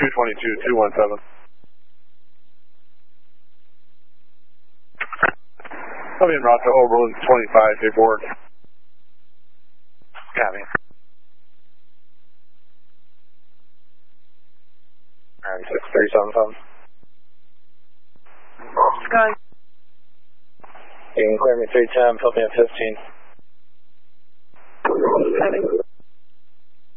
222, 217. I'll be in route to Oberlin 25, paperwork. Copy. Alright, 6377. Sky. You can clear me 310, put me at 15. Copy.